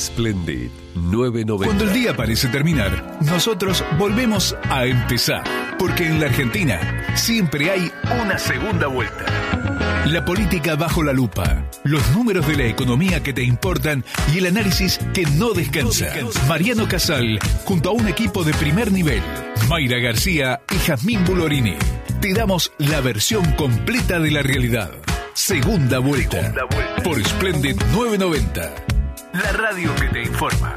Splendid 990. Cuando el día parece terminar, nosotros volvemos a empezar. Porque en la Argentina siempre hay una segunda vuelta. La política bajo la lupa, los números de la economía que te importan y el análisis que no descansa. Mariano Casal, junto a un equipo de primer nivel, Mayra García y Jazmín Bulorini. Te damos la versión completa de la realidad. Segunda vuelta. Por Splendid 990. La radio que te informa.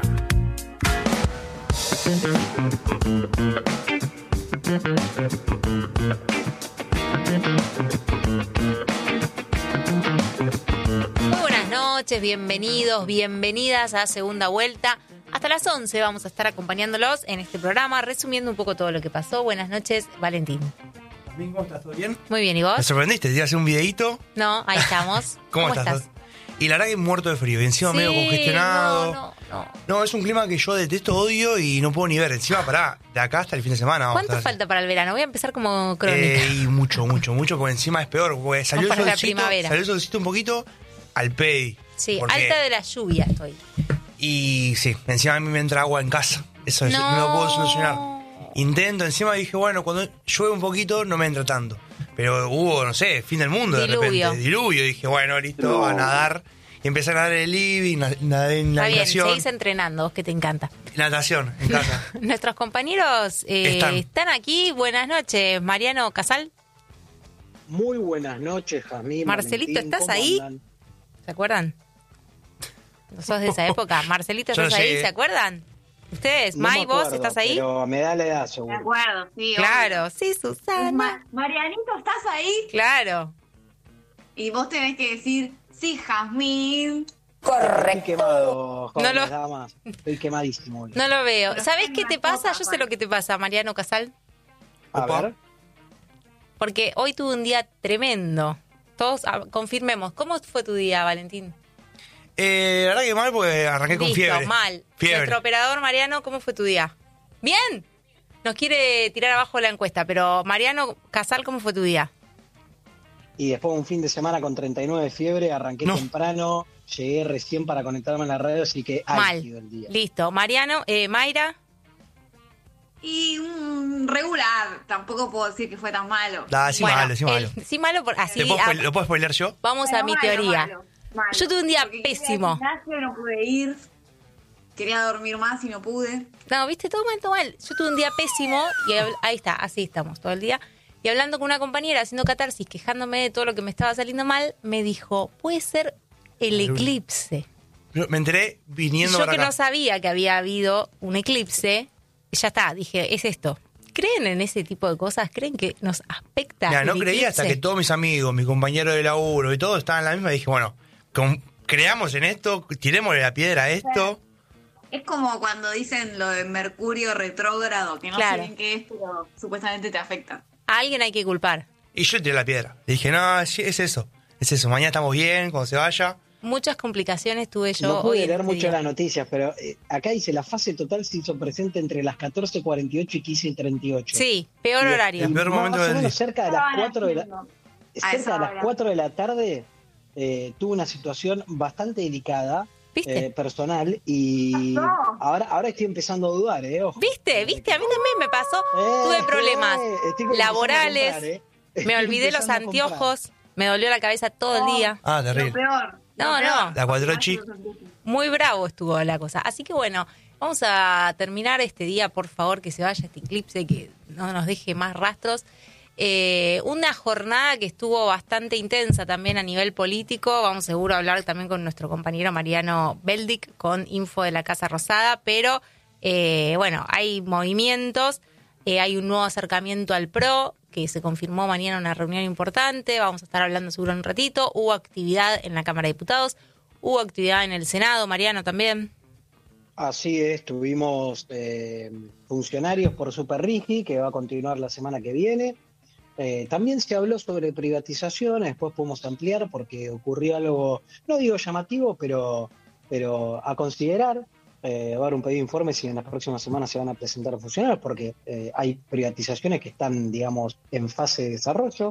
Muy buenas noches, bienvenidos, bienvenidas a Segunda Vuelta. Hasta las 11 vamos a estar acompañándolos en este programa, resumiendo un poco todo lo que pasó. Buenas noches, Valentín. ¿Cómo estás? ¿Todo bien? Muy bien, ¿y vos? Me sorprendiste, te iba a hacer un videíto. No, ahí estamos. ¿Cómo estás? Y la verdad que muerto de frío, y encima medio congestionado. No, es un clima que yo detesto, odio y no puedo ni ver. Encima, pará, de acá hasta el fin de semana. ¿Cuánto falta para el verano? Voy a empezar como crónica. Y mucho, porque encima es peor. Porque salió el solcito un poquito al pedi. Sí, alta de la lluvia estoy. Y sí, encima a mí me entra agua en casa. Eso no lo puedo solucionar. Intento, encima dije, bueno, cuando llueve un poquito no me entra tanto. Pero hubo, no sé, fin del mundo Diluvio. De repente. Diluvio. Dije, bueno, listo, a nadar. Y empecé a nadar en el living, nadar en la natación. Está bien, seguís entrenando, vos que te encanta. Natación, en casa. Nuestros compañeros están aquí. Buenas noches, Mariano Casal. Muy buenas noches, Jazmín. Marcelito, Valentín, ¿estás ahí? Andan? ¿Se acuerdan? ¿No sos de esa época? Marcelito, ¿estás ahí? ¿Se acuerdan? ¿Ustedes? No May, me ¿vos acuerdo, estás ahí? Pero me da la edad, De seguro. acuerdo, sí. Claro, obvio. sí, Susana. Marianito, ¿estás ahí? Claro. Y vos tenés que decir, sí, Jazmín. Estoy quemado, jóvenes, No lo- damas. Estoy quemadísimo hoy. No lo veo. Pero ¿Sabés hay qué una te pasa? cosa, Yo sé Juan. lo que te pasa, Mariano Casal. A Opa. ver. Porque hoy tuve un día tremendo. Todos confirmemos. ¿Cómo fue tu día, Valentín? La verdad que mal porque arranqué con Listo, fiebre. mal. Fiebre. Nuestro operador Mariano, ¿cómo fue tu día? ¡Bien! Nos quiere tirar abajo la encuesta, pero Mariano Casal, ¿cómo fue tu día? Y después de un fin de semana con 39 de fiebre, arranqué No. temprano, llegué recién para conectarme en la radio, así que álgido el día. Listo. Mariano, Mayra. Y regular, tampoco puedo decir que fue tan malo. Sí, malo, sí, malo. Sí, malo, así. ¿Lo puedo spoilear yo? Vamos Pero a mi malo, teoría. malo. Yo tuve un día Porque quería ir al pésimo. gimnasio, no pude ir. Quería dormir más y no pude. No, viste, todo mal, todo mal. Yo tuve un día pésimo y ahí está, así estamos todo el día. Y hablando con una compañera, haciendo catarsis, quejándome de todo lo que me estaba saliendo mal, me dijo, puede ser el eclipse. Me enteré Y viniendo yo para que acá. no sabía que había habido un eclipse, ya está, dije, es esto. ¿Creen en ese tipo de cosas? ¿Creen que nos afecta Mira, no el creía hasta eclipse? que todos mis amigos, mis compañeros de laburo y todos estaban en la misma. Y dije, bueno, creamos en esto, tirémosle la piedra a esto. Es como cuando dicen lo de Mercurio retrógrado, que no Claro. sé bien qué es, pero supuestamente te afecta. A alguien hay que culpar. Y yo tiré la piedra. Y dije, no, es eso. Es eso. Mañana estamos bien, cuando se vaya. Muchas complicaciones tuve yo No hoy pude en leer este mucho día. las noticias, pero acá dice la fase total se hizo presente entre las 14:48 y 15:38. Sí, peor Y- horario. El peor momento más o del menos día. cerca de las 4 de la A cerca esa de las hora. 4 de la tarde tuve una situación bastante delicada, ¿Viste? personal, y pasó? ahora estoy empezando a dudar, ojo. ¿Viste? A mí también me pasó. Tuve problemas Estoy empezando a laborales, comprar, me Estoy olvidé los empezando a comprar. anteojos, me dolió la cabeza todo el día. Ah, Lo terrible. peor. No, lo peor. no. La cuatrochi. Muy bravo estuvo la cosa. Así que bueno, vamos a terminar este día, por favor, que se vaya este eclipse, que no nos deje más rastros. Una jornada que estuvo bastante intensa también a nivel político. Vamos seguro a hablar también con nuestro compañero Mariano Beldic con info de la Casa Rosada, pero bueno, hay movimientos, hay un nuevo acercamiento al PRO que se confirmó mañana una reunión importante. Vamos a estar hablando seguro en un ratito. Hubo actividad en la Cámara de Diputados, hubo actividad en el Senado, Mariano también. Así es, tuvimos funcionarios por Super Rigi, que va a continuar la semana que viene. También se habló sobre privatizaciones, después podemos ampliar porque ocurrió algo, no digo llamativo, pero a considerar. Va a haber un pedido de informe si en las próximas semanas se van a presentar funcionarios, porque hay privatizaciones que están, digamos, en fase de desarrollo.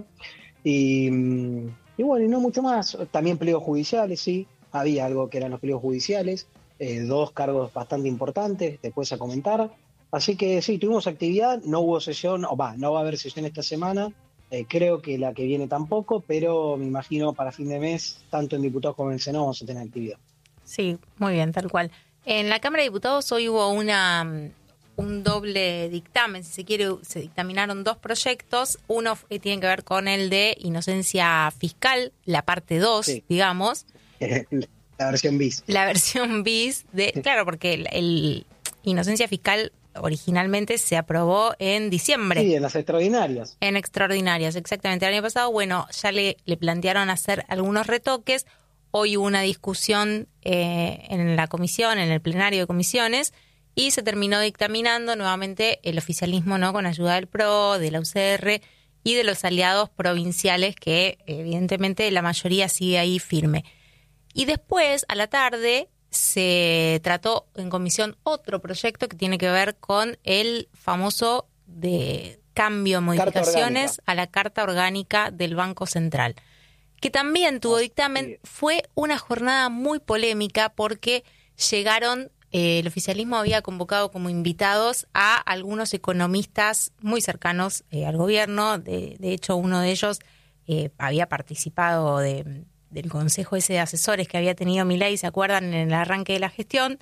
Y bueno, y no mucho más. También pliegos judiciales, sí, había algo que eran los pliegos judiciales. 2 cargos bastante importantes, después a comentar. Así que sí, tuvimos actividad, no hubo sesión, no va a haber sesión esta semana, creo que la que viene tampoco, pero me imagino para fin de mes, tanto en diputados como en el Senado, vamos a tener actividad. Sí, muy bien, tal cual. En la Cámara de Diputados hoy hubo un doble dictamen, si se quiere, se dictaminaron 2 proyectos. Uno tiene que ver con el de inocencia fiscal, la parte 2, sí, digamos. La versión bis. La versión bis, claro, porque el inocencia fiscal originalmente se aprobó en diciembre. Sí, en las extraordinarias. En extraordinarias, exactamente. El año pasado, bueno, ya le plantearon hacer algunos retoques. Hoy hubo una discusión en la comisión, en el plenario de comisiones, y se terminó dictaminando nuevamente el oficialismo, ¿no?, con ayuda del PRO, de la UCR y de los aliados provinciales, que evidentemente la mayoría sigue ahí firme. Y después, a la tarde, se trató en comisión otro proyecto que tiene que ver con el famoso de cambio, modificaciones a la Carta Orgánica del Banco Central, que también tuvo dictamen. Fue una jornada muy polémica porque llegaron, el oficialismo había convocado como invitados a algunos economistas muy cercanos al gobierno. De hecho, uno de ellos había participado del consejo ese de asesores que había tenido Milei, ¿se acuerdan?, en el arranque de la gestión,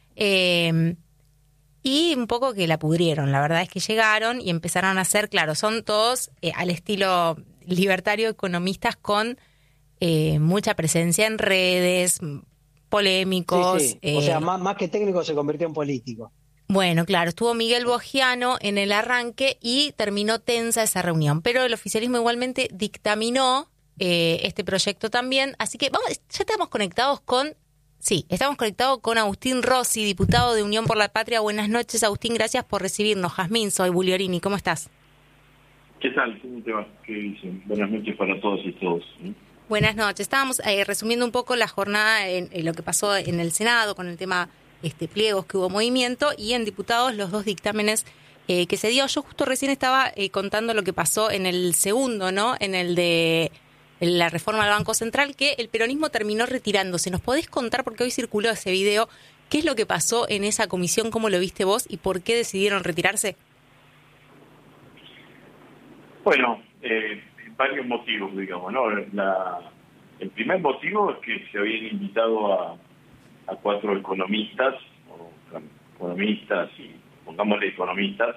y un poco que la pudrieron. La verdad es que llegaron y empezaron a hacer, claro, son todos al estilo libertario, economistas con mucha presencia en redes, polémicos. Sí. O sea, más que técnico se convirtió en político. Bueno, claro, estuvo Miguel Bogiano en el arranque y terminó tensa esa reunión, pero el oficialismo igualmente dictaminó este proyecto también, así que vamos, ya estamos conectados con Agustín Rossi, diputado de Unión por la Patria. Buenas noches, Agustín, gracias por recibirnos. Jazmín, soy Buliorini, ¿cómo estás? ¿Qué tal? ¿Cómo te va? ¿Qué dicen? Buenas noches para todos y todos. Buenas noches. Estábamos resumiendo un poco la jornada en lo que pasó en el Senado con el tema pliegos, que hubo movimiento, y en diputados los 2 dictámenes que se dio. Yo justo recién estaba contando lo que pasó en el segundo, ¿no?, en el de la reforma al Banco Central, que el peronismo terminó retirándose. ¿Nos podés contar, porque hoy circuló ese video, qué es lo que pasó en esa comisión, cómo lo viste vos y por qué decidieron retirarse? Bueno, varios motivos, digamos, ¿no? El primer motivo es que se habían invitado a 4 economistas, y pongámosle economistas,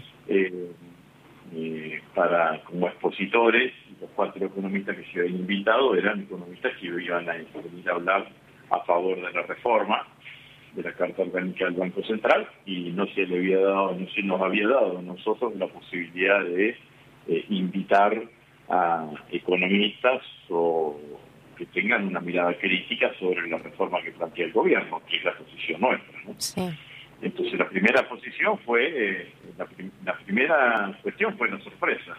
para como expositores. Los 4 economistas que se habían invitado eran economistas que iban a venir a hablar a favor de la reforma de la Carta Orgánica del Banco Central, y no se nos había dado a nosotros la posibilidad de invitar a economistas o que tengan una mirada crítica sobre la reforma que plantea el gobierno, que es la posición nuestra, ¿no? Sí. Entonces la primera posición fue, la primera cuestión fue la sorpresa.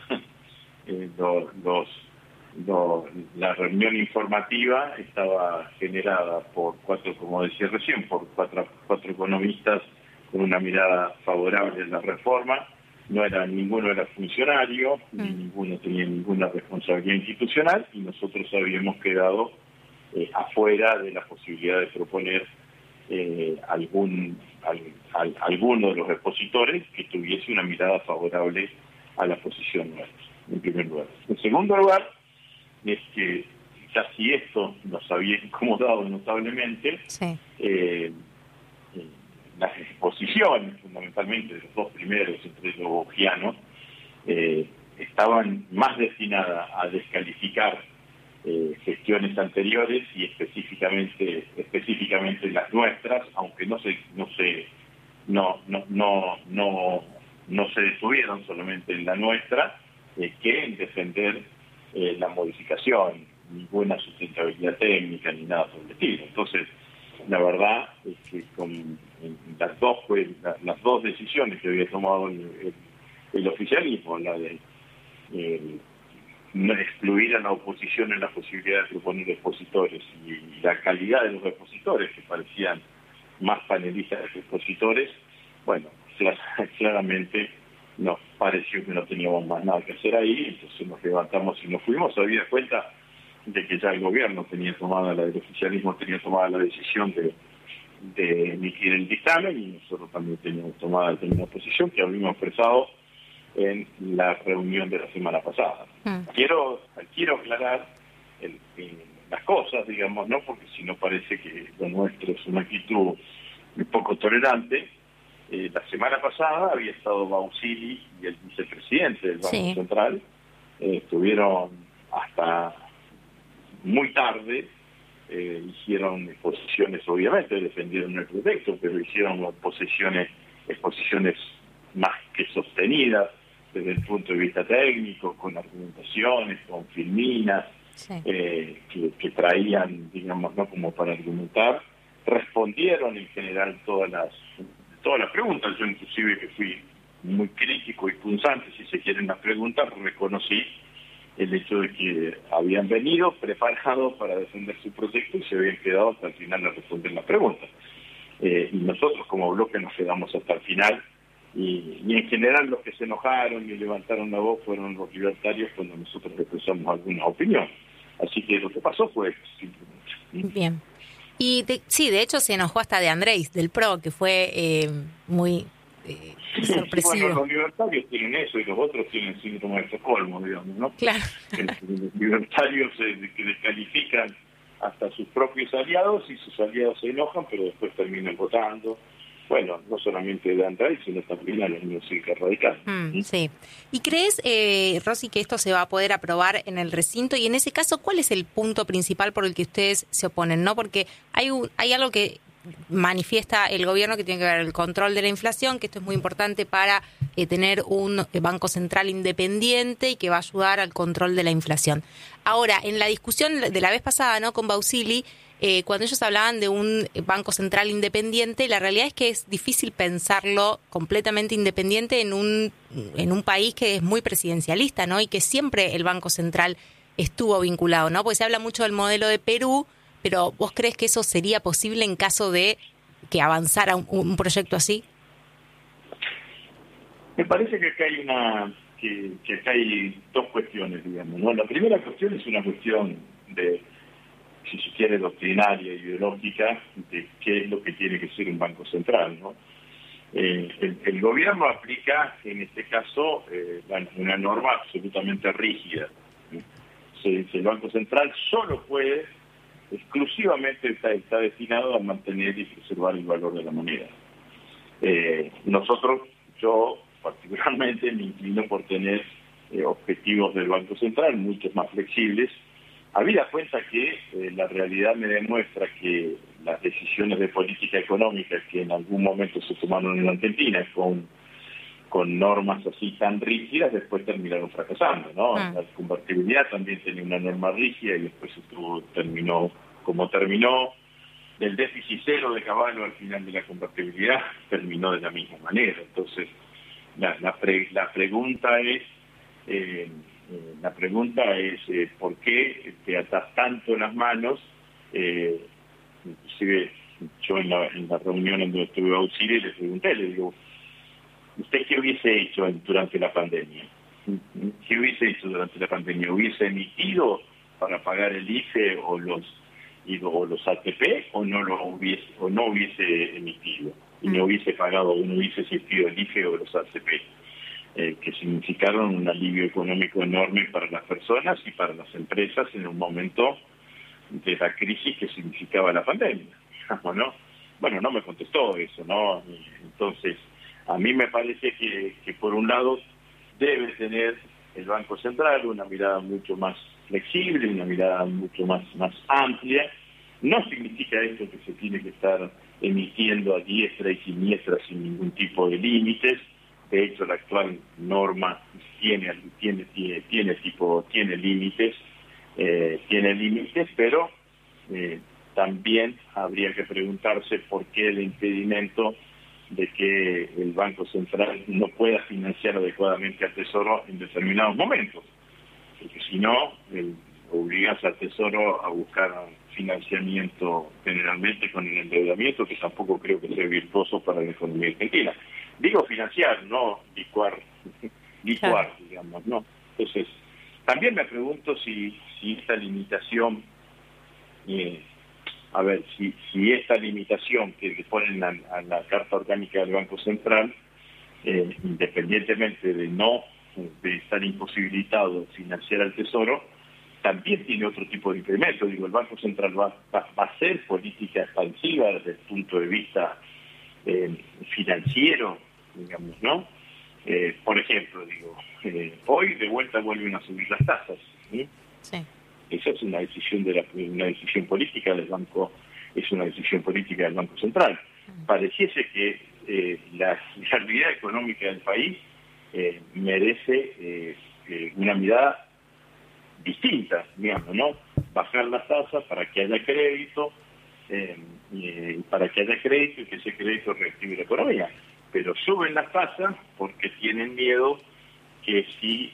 La reunión informativa estaba generada por 4, como decía recién, por cuatro economistas con una mirada favorable a la reforma. Ninguno era funcionario, ni ninguno tenía ninguna responsabilidad institucional, y nosotros habíamos quedado afuera de la posibilidad de proponer alguno de los expositores que tuviese una mirada favorable a la posición nuestra, en primer lugar. En segundo lugar, es que casi esto nos había incomodado notablemente. Sí. Las exposiciones, fundamentalmente de los 2 primeros, entre los bogianos, estaban más destinadas a descalificar gestiones anteriores y específicamente las nuestras, aunque no se detuvieron solamente en la nuestra, que en defender la modificación, ninguna sustentabilidad técnica ni nada por el estilo. Entonces, la verdad es que con las dos decisiones que había tomado el oficialismo, la de no excluir a la oposición en la posibilidad de proponer expositores, y la calidad de los expositores, que parecían más panelistas que expositores, bueno, claramente nos pareció que no teníamos más nada que hacer ahí. Entonces nos levantamos y nos fuimos, habida cuenta de que ya el gobierno tenía tomada, el oficialismo tenía tomada la decisión de emitir el dictamen, y nosotros también teníamos tomada determinada posición que habíamos expresado en la reunión de la semana pasada. Quiero aclarar las cosas, digamos, ¿no? Porque si no parece que lo nuestro es una actitud un poco tolerante. La semana pasada había estado Bausili y el vicepresidente del Banco Central, estuvieron hasta muy tarde, hicieron exposiciones, obviamente defendieron el proyecto, pero hicieron exposiciones más que sostenidas desde el punto de vista técnico, con argumentaciones, con filminas, que traían, digamos, no como para argumentar. Respondieron en general todas las preguntas. Yo inclusive, que fui muy crítico y punzante, si se quieren, las preguntas, reconocí el hecho de que habían venido preparados para defender su proyecto y se habían quedado hasta el final a responder las preguntas. Y nosotros como bloque nos quedamos hasta el final, y en general los que se enojaron y levantaron la voz fueron los libertarios cuando nosotros expresamos alguna opinión. Así que lo que pasó fue simplemente. Bien. Y de hecho se enojó hasta de Andrés, del PRO, que fue muy sorpresivo. Sí, bueno, los libertarios tienen eso y los otros tienen síndrome de Estocolmo, digamos, ¿no? Claro. Los libertarios que descalifican hasta sus propios aliados, y sus aliados se enojan, pero después terminan votando. Bueno, no solamente de Andrés, sino también a los Unión Cívica Radical. Sí. ¿Y crees, Rosy, que esto se va a poder aprobar en el recinto? Y en ese caso, ¿cuál es el punto principal por el que ustedes se oponen? ¿No? Porque hay algo que manifiesta el gobierno que tiene que ver el control de la inflación, que esto es muy importante para tener un Banco Central independiente y que va a ayudar al control de la inflación. Ahora, en la discusión de la vez pasada, ¿no?, con Bausili, cuando ellos hablaban de un Banco Central independiente, la realidad es que es difícil pensarlo completamente independiente en un país que es muy presidencialista, ¿no? Y que siempre el Banco Central estuvo vinculado, ¿no? Porque se habla mucho del modelo de Perú, pero ¿vos crees que eso sería posible en caso de que avanzara un proyecto así? Me parece que acá hay dos cuestiones, digamos, ¿no? La primera cuestión es una cuestión de, si se quiere, doctrinaria, ideológica, de qué es lo que tiene que ser un banco central, ¿no? El gobierno aplica, en este caso, una norma absolutamente rígida. El Banco Central solo puede, exclusivamente está destinado a mantener y preservar el valor de la moneda. Yo particularmente me inclino por tener objetivos del Banco Central mucho más flexibles, habida cuenta que la realidad me demuestra que las decisiones de política económica que en algún momento se tomaron en Argentina con normas así tan rígidas, después terminaron fracasando, ¿no? La convertibilidad también tenía una norma rígida y después terminó como terminó. Del déficit cero de Caballo al final de la convertibilidad terminó de la misma manera. Entonces, la pregunta es ¿por qué te atas tanto las manos? Inclusive yo en la reunión en donde estuve auxilio le pregunté, le digo, ¿usted qué hubiese hecho durante la pandemia? ¿Qué hubiese hecho durante la pandemia? ¿Hubiese emitido para pagar el IFE o los ATP o no hubiese emitido? Y no hubiese pagado o no hubiese existido el IFE o los ATP, que significaron un alivio económico enorme para las personas y para las empresas en un momento de la crisis que significaba la pandemia, ¿no? Bueno, no me contestó eso, ¿no? Entonces, a mí me parece que por un lado debe tener el Banco Central una mirada mucho más flexible, una mirada mucho más amplia. No significa esto que se tiene que estar emitiendo a diestra y siniestra sin ningún tipo de límites. De hecho, la actual norma tiene límites, pero también habría que preguntarse por qué el impedimento de que el Banco Central no pueda financiar adecuadamente al Tesoro en determinados momentos, porque si no, obligas al Tesoro a buscar financiamiento generalmente con el endeudamiento, que tampoco creo que sea virtuoso para la economía argentina. Digo financiar, no licuar, digamos, ¿no? Entonces, también me pregunto si esta limitación a ver, si esta limitación que le ponen a la Carta Orgánica del Banco Central, independientemente de estar imposibilitado de financiar al Tesoro, también tiene otro tipo de incremento. Digo, el Banco Central va a hacer política expansiva desde el punto de vista financiero, digamos, ¿no? Por ejemplo, digo, hoy de vuelta vuelven a subir las tasas, ¿sí? Sí. Esa es una decisión una decisión política del banco, es una decisión política del Banco Central. Pareciese que la realidad económica del país merece una mirada distinta, digamos, ¿no? Bajar las tasas para que haya crédito, y que ese crédito reactive la economía. Pero suben las tasas porque tienen miedo que si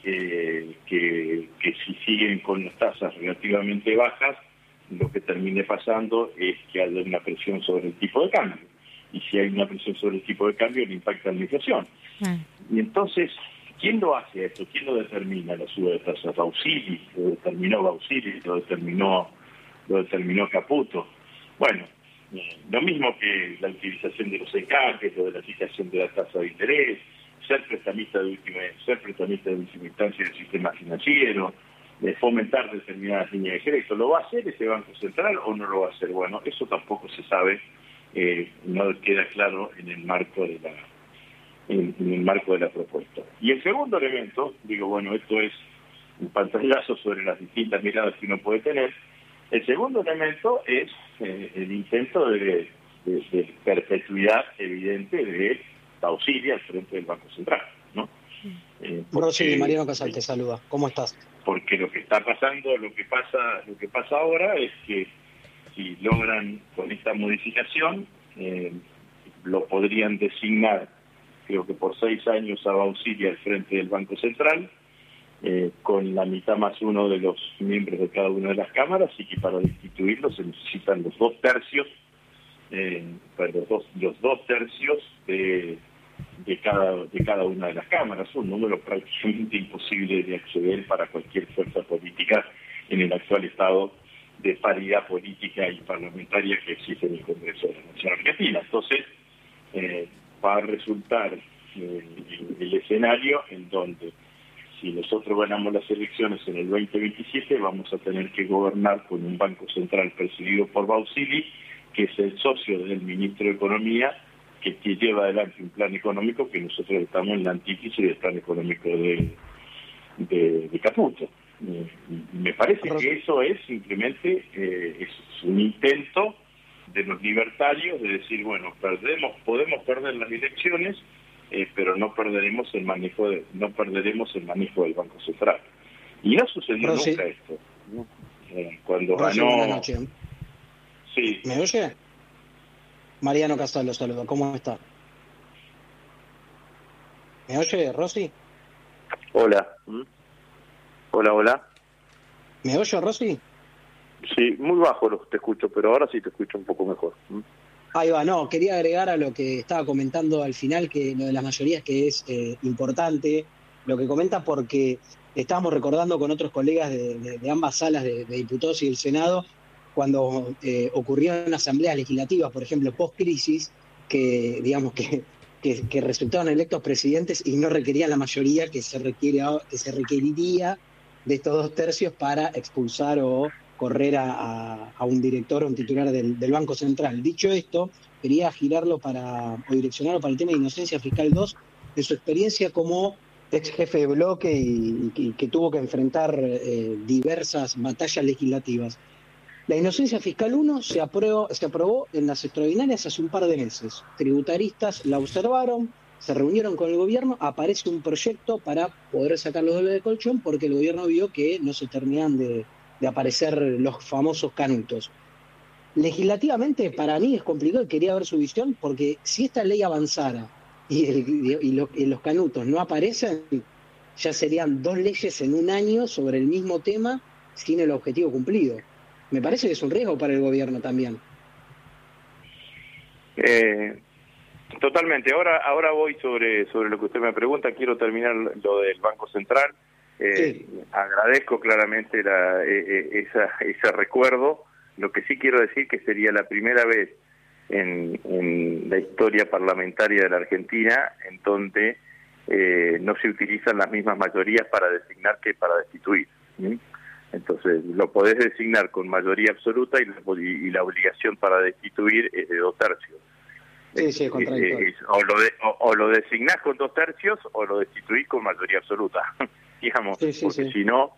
siguen con las tasas relativamente bajas, lo que termine pasando es que haya una presión sobre el tipo de cambio. Y si hay una presión sobre el tipo de cambio, le impacta en la inflación. Y entonces, ¿quién lo hace esto? ¿Quién lo determina, la suba de tasas? Bausili, lo determinó Caputo. Bueno, lo mismo que la utilización de los encajes, lo de la fijación de la tasa de interés, ser prestamista de última instancia del sistema financiero, fomentar determinadas líneas de crédito. ¿Lo va a hacer ese Banco Central o no lo va a hacer? Bueno, eso tampoco se sabe, no queda claro en el marco de la propuesta. Y el segundo elemento, digo, bueno, esto es un pantallazo sobre las distintas miradas que uno puede tener. El segundo elemento es el intento de perpetuidad evidente de Bausili al frente del Banco Central, ¿no? Rosy, Mariano Casal te saluda. ¿Cómo estás? Porque lo que está pasando, lo que pasa ahora es que si logran con esta modificación, lo podrían designar, creo que por 6 años a Bausili al frente del Banco Central, con la mitad más uno de los miembros de cada una de las cámaras, y que para destituirlo se necesitan los 2 tercios de cada una de las cámaras, un número prácticamente imposible de acceder para cualquier fuerza política en el actual estado de paridad política y parlamentaria que existe en el Congreso de la Nación Argentina. Entonces, va a resultar el escenario en donde, si nosotros ganamos las elecciones en el 2027, vamos a tener que gobernar con un Banco Central presidido por Bausili, que es el socio del ministro de Economía, que lleva adelante un plan económico que nosotros estamos en la antítesis del plan económico de Caputo. Me parece que eso es simplemente es un intento de los libertarios de decir, bueno, podemos perder las elecciones, pero no perderemos el manejo del Banco Central. Y no sucedió nunca esto, ¿no? Cuando ganó... Buenas noches. Sí. ¿Me oye? Mariano Casal lo saluda. ¿Cómo está? ¿Me oye, Rosy? Hola. Hola. ¿Me oye, Rosy? Sí, muy bajo te escucho, pero ahora sí te escucho un poco mejor. Ahí va, no, quería agregar a lo que estaba comentando al final, que lo de las mayorías que es importante, lo que comenta, porque estábamos recordando con otros colegas de ambas salas de diputados y del Senado, cuando ocurrieron asambleas legislativas, por ejemplo, post-crisis, que digamos que resultaron electos presidentes y no requerían la mayoría que se requeriría de estos 2 tercios para expulsar o correr a un director o un titular del Banco Central. Dicho esto, quería girarlo o direccionarlo para el tema de Inocencia Fiscal 2, de su experiencia como ex jefe de bloque y que tuvo que enfrentar diversas batallas legislativas. La Inocencia Fiscal 1 se aprobó en las extraordinarias hace un par de meses. Tributaristas la observaron, se reunieron con el gobierno, aparece un proyecto para poder sacar los dólares de colchón porque el gobierno vio que no se terminan de aparecer los famosos canutos. Legislativamente, para mí es complicado y quería ver su visión, porque si esta ley avanzara y los canutos no aparecen, ya serían 2 leyes en un año sobre el mismo tema sin el objetivo cumplido. Me parece que es un riesgo para el gobierno también. Totalmente. Ahora voy sobre lo que usted me pregunta. Quiero terminar lo del Banco Central. Sí. Agradezco claramente ese recuerdo Lo que sí quiero decir que sería la primera vez en la historia parlamentaria de la Argentina en donde no se utilizan las mismas mayorías para designar que para destituir. ¿Sí? Entonces, lo podés designar con mayoría absoluta y la obligación para destituir es de 2/3. Sí, es contradictorio. O lo designás con 2/3 o lo destituís con mayoría absoluta, digamos, porque si no,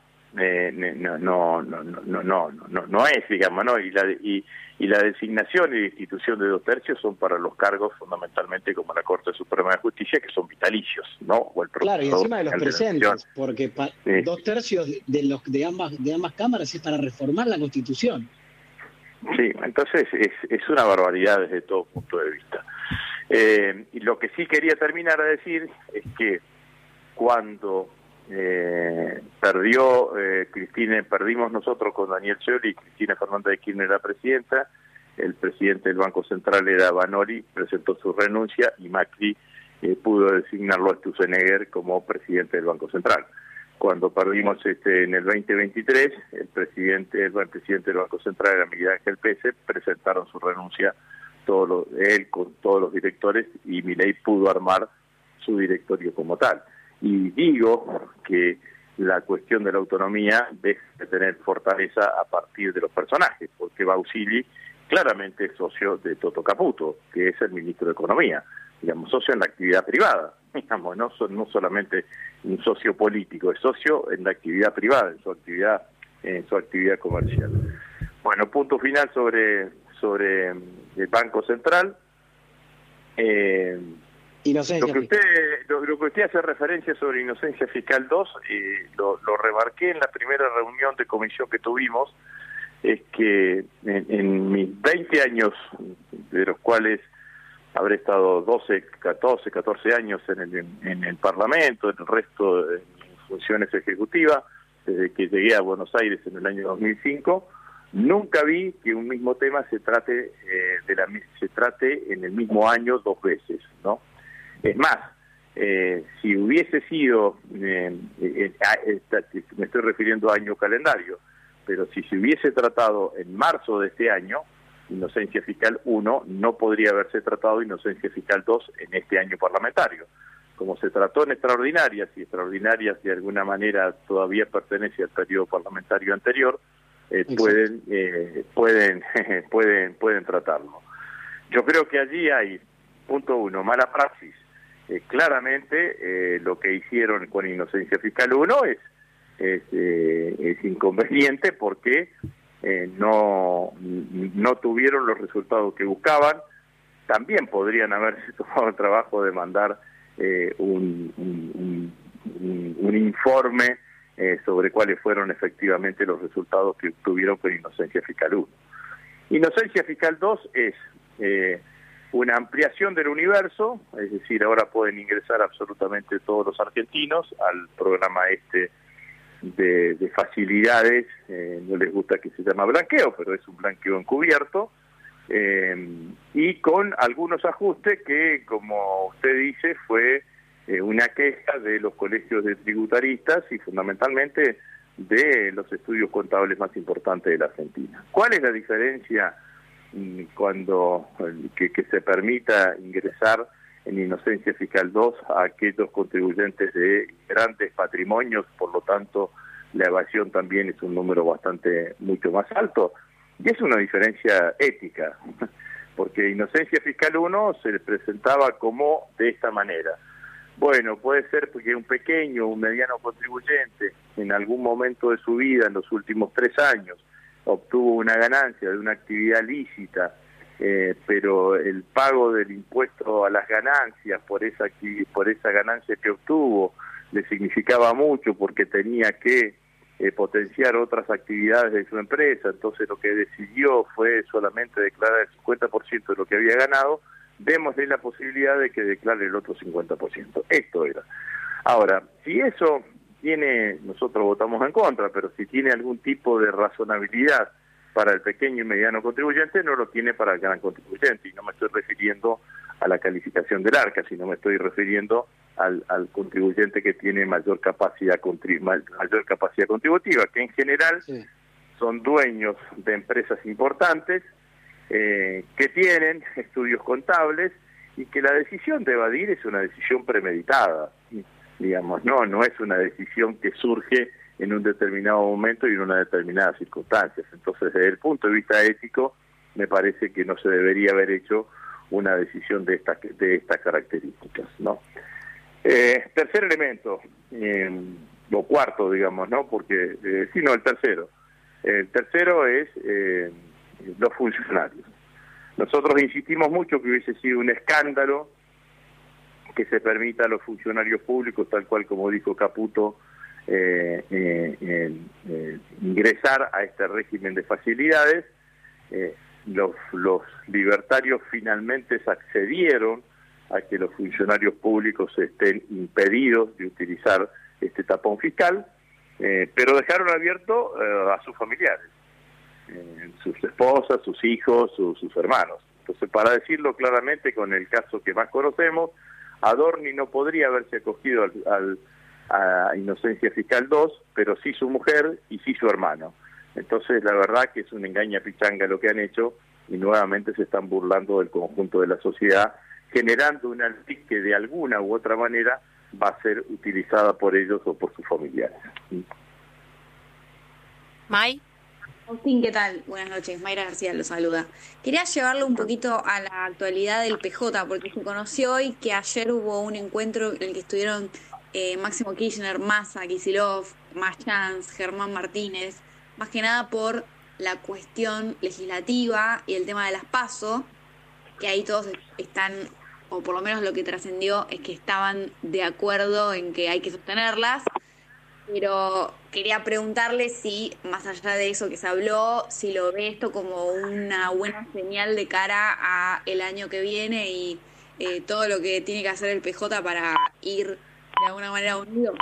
no es, digamos, ¿no? Y la designación y destitución de 2/3 son para los cargos fundamentalmente como la Corte Suprema de Justicia, que son vitalicios, ¿no? O el claro, y encima de los presentes, porque 2/3 de ambas cámaras es para reformar la Constitución. Sí, entonces es una barbaridad desde todo punto de vista. Y lo que sí quería terminar de decir es que cuando perdimos nosotros con Daniel Scioli y Cristina Fernández de Kirchner la presidenta, el presidente del Banco Central era Vanoli, presentó su renuncia y Macri pudo designarlo a Sturzenegger como presidente del Banco Central. Cuando perdimos en el 2023, el presidente del Banco Central era Miguel Ángel Pese, presentaron su renuncia él con todos los directores y Milei pudo armar su directorio como tal. Y digo que la cuestión de la autonomía deja de tener fortaleza a partir de los personajes, porque Bausili claramente es socio de Toto Caputo, que es el ministro de Economía, digamos, socio en la actividad privada, digamos, no solamente un socio político, es socio en la actividad privada, en su actividad comercial. Bueno, punto final sobre el Banco Central. Inocencia lo que usted hace referencia sobre Inocencia Fiscal 2, lo remarqué en la primera reunión de comisión que tuvimos, es que en mis 20 años, de los cuales habré estado 14 años en el Parlamento, en el resto de funciones ejecutivas, desde que llegué a Buenos Aires en el año 2005, nunca vi que un mismo tema se trate en el mismo año 2 veces, ¿no? Es más, si hubiese sido, me estoy refiriendo a año calendario, pero si se hubiese tratado en marzo de este año, Inocencia Fiscal 1, no podría haberse tratado Inocencia Fiscal 2 en este año parlamentario. Como se trató en extraordinarias, y extraordinarias de alguna manera todavía pertenece al periodo parlamentario anterior, pueden tratarlo. Yo creo que allí hay, punto 1, mala praxis. Claramente lo que hicieron con Inocencia Fiscal 1 es inconveniente porque no tuvieron los resultados que buscaban. También podrían haberse tomado el trabajo de mandar un informe sobre cuáles fueron efectivamente los resultados que obtuvieron con Inocencia Fiscal 1. Inocencia Fiscal 2 es una ampliación del universo, es decir, ahora pueden ingresar absolutamente todos los argentinos al programa de facilidades, no les gusta que se llama blanqueo, pero es un blanqueo encubierto, y con algunos ajustes que, como usted dice, fue una queja de los colegios de tributaristas y fundamentalmente de los estudios contables más importantes de la Argentina. ¿Cuál es la diferencia cuando que se permita ingresar en Inocencia Fiscal 2 a aquellos contribuyentes de grandes patrimonios? Por lo tanto, la evasión también es un número mucho más alto, y es una diferencia ética, porque Inocencia Fiscal 1 se presentaba como de esta manera. Bueno, puede ser porque un pequeño, un mediano contribuyente, en algún momento de su vida, en los últimos 3 años, obtuvo una ganancia de una actividad lícita, pero el pago del impuesto a las ganancias por esa ganancia que obtuvo le significaba mucho porque tenía que potenciar otras actividades de su empresa. Entonces lo que decidió fue solamente declarar el 50% de lo que había ganado. Démosle la posibilidad de que declare el otro 50%. Esto era. Ahora, si eso nosotros votamos en contra, pero si tiene algún tipo de razonabilidad para el pequeño y mediano contribuyente, no lo tiene para el gran contribuyente. Y no me estoy refiriendo a la calificación del ARCA, sino me estoy refiriendo al contribuyente que tiene mayor capacidad contributiva, que en general son dueños de empresas importantes, que tienen estudios contables y que la decisión de evadir es una decisión premeditada, digamos, no es una decisión que surge en un determinado momento y en una determinada circunstancias. Entonces, desde el punto de vista ético, me parece que no se debería haber hecho una decisión de estas características, ¿no? Tercer elemento, o cuarto, digamos, ¿no? Porque, el tercero. El tercero es los funcionarios. Nosotros insistimos mucho que hubiese sido un escándalo que se permita a los funcionarios públicos, tal cual como dijo Caputo, ingresar a este régimen de facilidades. Los libertarios finalmente accedieron a que los funcionarios públicos estén impedidos de utilizar este tapón fiscal, pero dejaron abierto a sus familiares, sus esposas, sus hijos, sus hermanos. Entonces, para decirlo claramente, con el caso que más conocemos, Adorni no podría haberse acogido a Inocencia Fiscal 2, pero sí su mujer y sí su hermano. Entonces, la verdad que es un engaña pichanga lo que han hecho, y nuevamente se están burlando del conjunto de la sociedad, generando una ley que de alguna u otra manera va a ser utilizada por ellos o por sus familiares. May. Agustín, ¿qué tal? Buenas noches, Mayra García lo saluda. Quería llevarlo un poquito a la actualidad del PJ, porque se conoció hoy que ayer hubo un encuentro en el que estuvieron Máximo Kirchner, Massa, Kicillof, Maschans, Germán Martínez, más que nada por la cuestión legislativa y el tema de las PASO, que ahí todos están, o por lo menos lo que trascendió es que estaban de acuerdo en que hay que sostenerlas, pero quería preguntarle si, más allá de eso que se habló, si lo ve esto como una buena señal de cara a el año que viene y todo lo que tiene que hacer el PJ para ir de alguna manera unido.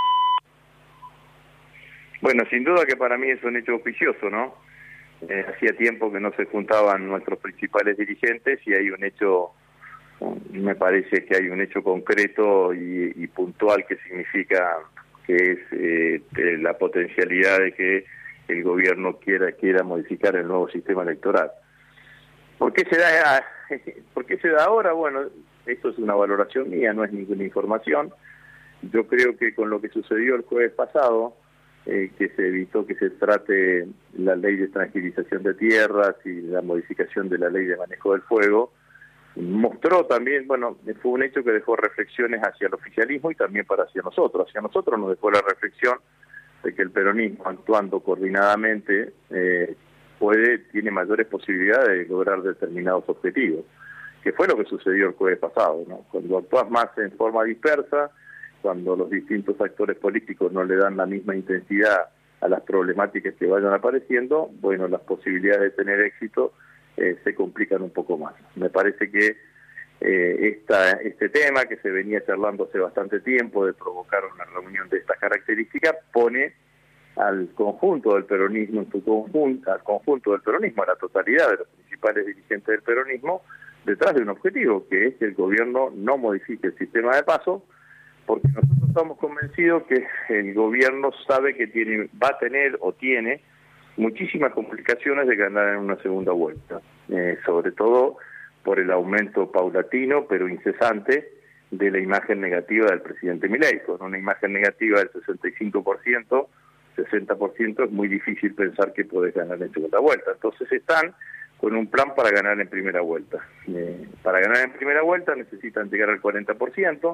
Bueno, sin duda que para mí es un hecho auspicioso, ¿no? Hacía tiempo que no se juntaban nuestros principales dirigentes y hay un hecho, me parece que hay un hecho concreto y puntual que significa que es la potencialidad de que el gobierno quiera modificar el nuevo sistema electoral. ¿Por qué se da ahora? Bueno, esto es una valoración mía, no es ninguna información. Yo creo que con lo que sucedió el jueves pasado, que se evitó que se trate la ley de tranquilización de tierras y la modificación de la ley de manejo del fuego, mostró también, bueno, fue un hecho que dejó reflexiones hacia el oficialismo y también para hacia nosotros. Hacia nosotros nos dejó la reflexión de que el peronismo, actuando coordinadamente, tiene mayores posibilidades de lograr determinados objetivos, que fue lo que sucedió el jueves pasado, ¿no? Cuando actúas más en forma dispersa, cuando los distintos actores políticos no le dan la misma intensidad a las problemáticas que vayan apareciendo, bueno, las posibilidades de tener éxito se complican un poco más. Me parece que este tema que se venía charlando hace bastante tiempo de provocar una reunión de estas características pone al conjunto del peronismo a la totalidad de los principales dirigentes del peronismo detrás de un objetivo, que es que el gobierno no modifique el sistema de paso, porque nosotros estamos convencidos que el gobierno sabe que va a tener o tiene muchísimas complicaciones de ganar en una segunda vuelta, sobre todo por el aumento paulatino pero incesante de la imagen negativa del presidente Milei. Con una imagen negativa del 65%, 60%, es muy difícil pensar que podés ganar en segunda vuelta. Entonces están con un plan para ganar en primera vuelta. Para ganar en primera vuelta necesitan llegar al 40%.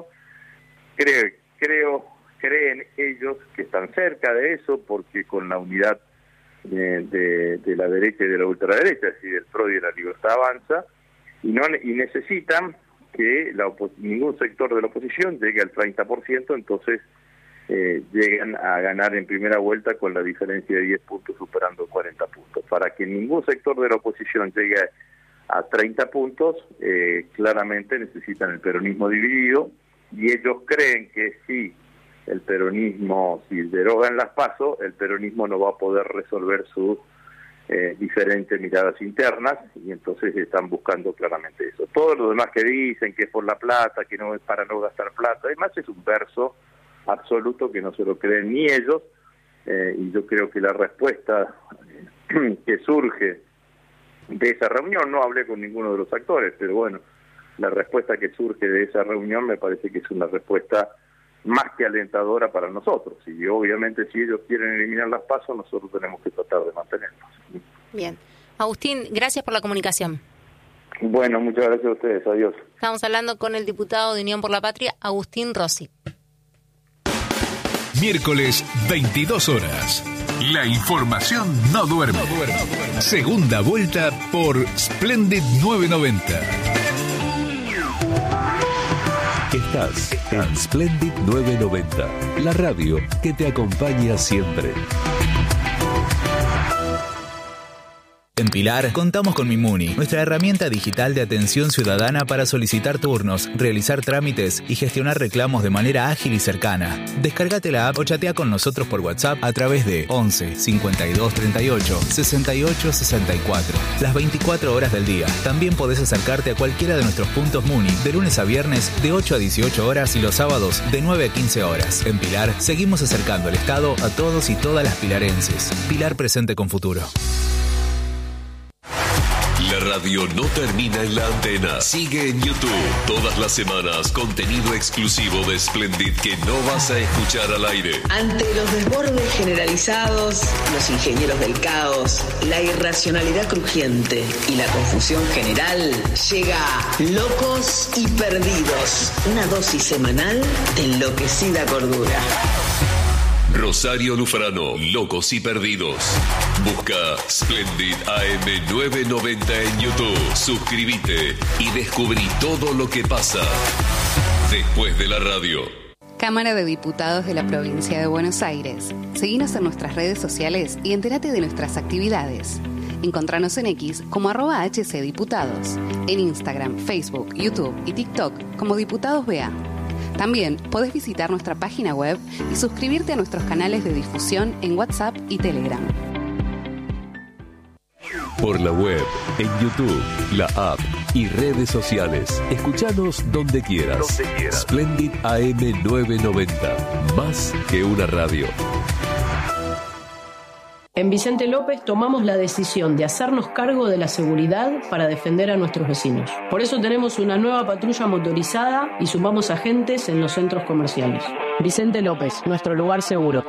Creen ellos que están cerca de eso, porque con la unidad de la derecha y de la ultraderecha, es decir, del PRO y de la Libertad Avanza, y necesitan que ningún sector de la oposición llegue al 30%, entonces llegan a ganar en primera vuelta con la diferencia de 10 puntos superando 40 puntos. Para que ningún sector de la oposición llegue a 30 puntos, claramente necesitan el peronismo dividido, y ellos creen que si derogan las PASO, el peronismo no va a poder resolver sus diferentes miradas internas, y entonces están buscando claramente eso. Todo lo demás que dicen, que es por la plata, que no es para no gastar plata, además es un verso absoluto que no se lo creen ni ellos, y yo creo que la respuesta que surge de esa reunión. No hablé con ninguno de los actores, pero bueno, la respuesta que surge de esa reunión me parece que es una respuesta más que alentadora para nosotros. Y obviamente si ellos quieren eliminar las PASO, nosotros tenemos que tratar de mantenerlos. Bien. Agustín, gracias por la comunicación. Bueno, muchas gracias a ustedes. Adiós. Estamos hablando con el diputado de Unión por la Patria, Agustín Rossi. Miércoles, 22 horas. La información no duerme. Segunda vuelta por Splendid 990. Estás en Splendid 990, la radio que te acompaña siempre. En Pilar contamos con Mimuni, nuestra herramienta digital de atención ciudadana para solicitar turnos, realizar trámites y gestionar reclamos de manera ágil y cercana. Descárgate la app o chatea con nosotros por WhatsApp a través de 11 52 38 68 64. Las 24 horas del día. También podés acercarte a cualquiera de nuestros puntos Muni de lunes a viernes de 8 a 18 horas y los sábados de 9 a 15 horas. En Pilar seguimos acercando el Estado a todos y todas las pilarenses. Pilar presente con futuro. La radio no termina en la antena. Sigue en YouTube. Todas las semanas, contenido exclusivo de Splendid que no vas a escuchar al aire. Ante los desbordes generalizados, los ingenieros del caos, la irracionalidad crujiente y la confusión general, llega Locos y Perdidos. Una dosis semanal de enloquecida cordura. Rosario Lufrano, Locos y Perdidos. Busca Splendid AM 990 en YouTube. Suscríbete y descubrí todo lo que pasa después de la radio. Cámara de Diputados de la Provincia de Buenos Aires. Seguinos en nuestras redes sociales y entérate de nuestras actividades. Encontranos en X como @HCDiputados. En Instagram, Facebook, YouTube y TikTok como Diputados BA. También podés visitar nuestra página web y suscribirte a nuestros canales de difusión en WhatsApp y Telegram. Por la web, en YouTube, la app y redes sociales. Escuchanos donde quieras. Splendid AM 990. Más que una radio. En Vicente López tomamos la decisión de hacernos cargo de la seguridad para defender a nuestros vecinos. Por eso tenemos una nueva patrulla motorizada y sumamos agentes en los centros comerciales. Vicente López, nuestro lugar seguro.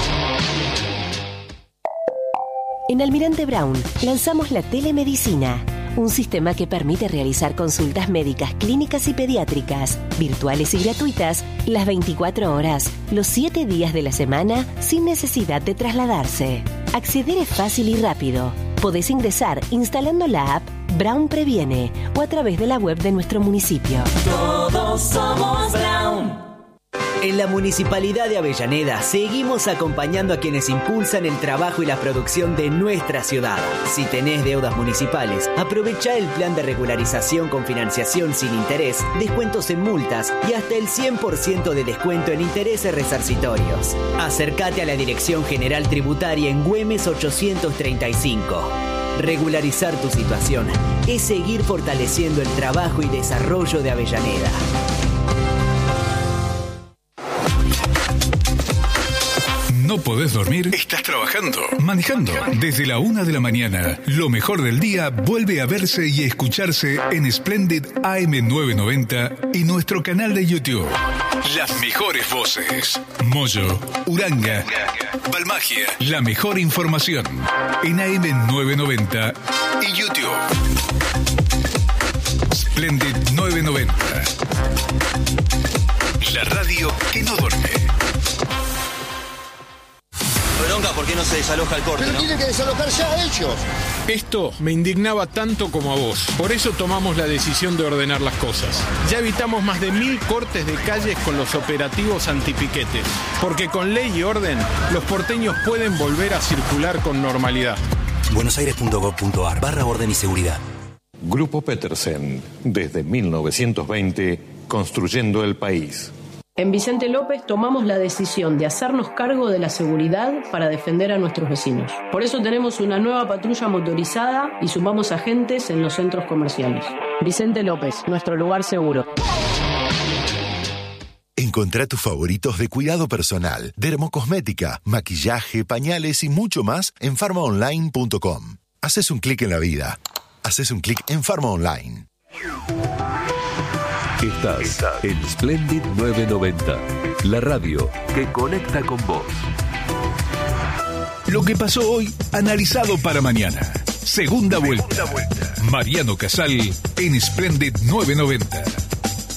En Almirante Brown lanzamos la telemedicina, un sistema que permite realizar consultas médicas, clínicas y pediátricas, virtuales y gratuitas, las 24 horas, los 7 días de la semana, sin necesidad de trasladarse. Acceder es fácil y rápido. Podés ingresar instalando la app Brown Previene o a través de la web de nuestro municipio. Todos somos Brown. En la Municipalidad de Avellaneda seguimos acompañando a quienes impulsan el trabajo y la producción de nuestra ciudad. Si tenés deudas municipales, aprovecha el plan de regularización con financiación sin interés, descuentos en multas y hasta el 100% de descuento en intereses resarcitorios. Acércate a la Dirección General Tributaria en Güemes 835. Regularizar tu situación es seguir fortaleciendo el trabajo y desarrollo de Avellaneda. ¿No podés dormir? ¿Estás trabajando? ¿Manejando? Desde la 1 de la mañana, lo mejor del día vuelve a verse y escucharse en Splendid AM 990 y nuestro canal de YouTube. Las mejores voces. Moyo, Uranga, Balmagia. La mejor información en AM 990 y YouTube. Splendid 990. La radio que no duerme. Bronca, ¿por qué no se desaloja el corte? Pero tiene que desalojar ya ellos. Esto me indignaba tanto como a vos. Por eso tomamos la decisión de ordenar las cosas. Ya evitamos más de 1000 cortes de calles con los operativos antipiquetes. Porque con ley y orden, los porteños pueden volver a circular con normalidad. buenosaires.gov.ar/orden y seguridad. Grupo Petersen, desde 1920, construyendo el país. En Vicente López tomamos la decisión de hacernos cargo de la seguridad para defender a nuestros vecinos. Por eso tenemos una nueva patrulla motorizada y sumamos agentes en los centros comerciales. Vicente López, nuestro lugar seguro. En Encontrá tus favoritos de cuidado personal, dermocosmética, maquillaje, pañales y mucho más en pharmaonline.com. Haces un clic en la vida. Haces un clic en Pharma Online. Estás en Splendid 990, la radio que conecta con vos. Lo que pasó hoy, analizado para mañana. Segunda vuelta. Mariano Casal en Splendid 990.